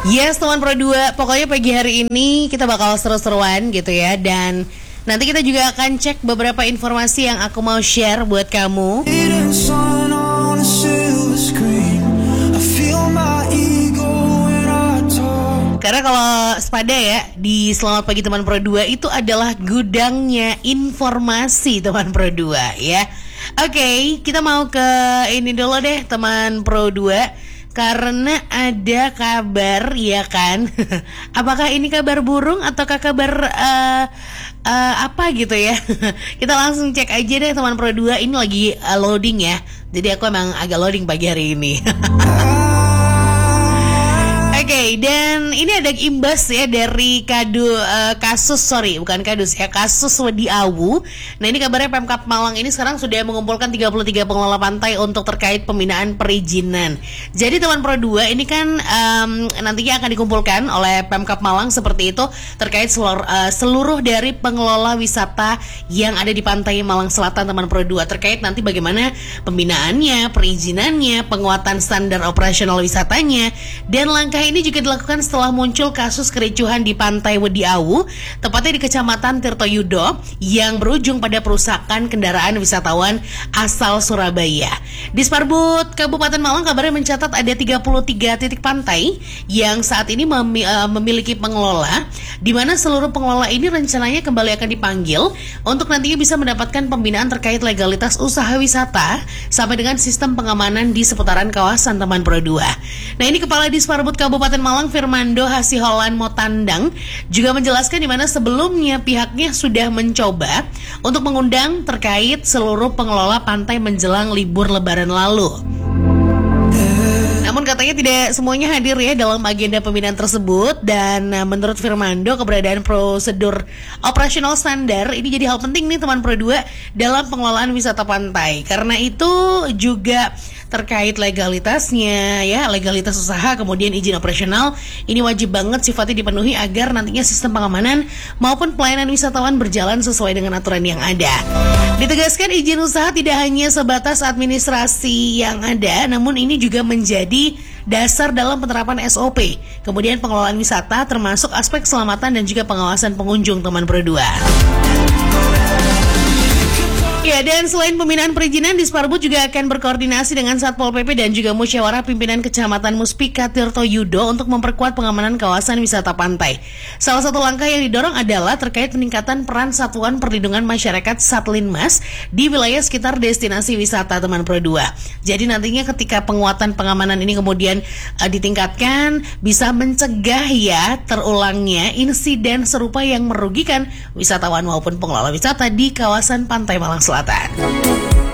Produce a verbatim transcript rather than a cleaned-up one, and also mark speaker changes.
Speaker 1: Yes, teman Pro dua, pokoknya pagi hari ini kita bakal seru-seruan gitu ya. Dan nanti kita juga akan cek beberapa informasi yang aku mau share buat kamu. Karena kalau sepada ya, di Selamat Pagi Teman Pro dua itu adalah gudangnya informasi teman Pro dua ya. Oke, okay, kita mau ke ini dulu deh teman Pro dua. Karena ada kabar, ya kan? Apakah ini kabar burung ataukah kabar uh, uh, apa gitu ya? Kita langsung cek aja deh teman Pro dua. Ini lagi uh, loading ya. Jadi aku emang agak loading pagi hari ini. Oke, okay, dan ini ada imbas ya dari kado uh, kasus sorry bukan kadus ya kasus Wedi Awu. Nah ini kabarnya Pemkab Malang ini sekarang sudah mengumpulkan tiga puluh tiga pengelola pantai untuk terkait pembinaan perizinan. Jadi teman Pro dua ini kan um, nantinya akan dikumpulkan oleh Pemkab Malang seperti itu terkait seluruh, uh, seluruh dari pengelola wisata yang ada di pantai Malang Selatan teman Pro dua terkait nanti bagaimana pembinaannya, perizinannya, penguatan standar operasional wisatanya, dan langkah ini juga dilakukan setelah muncul kasus kericuhan di pantai Wedi Awu, tepatnya di Kecamatan Tirtoyudo, yang berujung pada perusakan kendaraan wisatawan asal Surabaya. Disparbud Kabupaten Malang kabarnya mencatat ada tiga puluh tiga titik pantai yang saat ini mem- uh, memiliki pengelola, di mana seluruh pengelola ini rencananya kembali akan dipanggil untuk nantinya bisa mendapatkan pembinaan terkait legalitas usaha wisata sampai dengan sistem pengamanan di seputaran kawasan teman Pro dua. Nah ini Kepala Disparbud Kabupaten Malang Firmando Hasiholan Motandang juga menjelaskan di mana sebelumnya pihaknya sudah mencoba untuk mengundang terkait seluruh pengelola pantai menjelang libur lebaran lalu. Namun katanya tidak semuanya hadir ya dalam agenda pembinaan tersebut, dan uh, menurut Firmando keberadaan prosedur operasional standar ini jadi hal penting nih teman Pro dua dalam pengelolaan wisata pantai. Karena itu juga terkait legalitasnya ya, legalitas usaha kemudian izin operasional ini wajib banget sifatnya dipenuhi agar nantinya sistem pengamanan maupun pelayanan wisatawan berjalan sesuai dengan aturan yang ada. Ditegaskan izin usaha tidak hanya sebatas administrasi yang ada, namun ini juga menjadi dasar dalam penerapan S O P, kemudian pengelolaan wisata termasuk aspek keselamatan dan juga pengawasan pengunjung teman Pro dua. Ya, dan selain pembinaan perizinan, Disparbud juga akan berkoordinasi dengan Satpol P P dan juga Musyawarah Pimpinan Kecamatan Muspika Tirtoyudo untuk memperkuat pengamanan kawasan wisata pantai. Salah satu langkah yang didorong adalah terkait peningkatan peran Satuan Perlindungan Masyarakat Satlinmas di wilayah sekitar destinasi wisata teman Pro dua. Jadi nantinya ketika penguatan pengamanan ini kemudian uh, ditingkatkan, bisa mencegah ya terulangnya insiden serupa yang merugikan wisatawan maupun pengelola wisata di kawasan pantai Malang Selatan.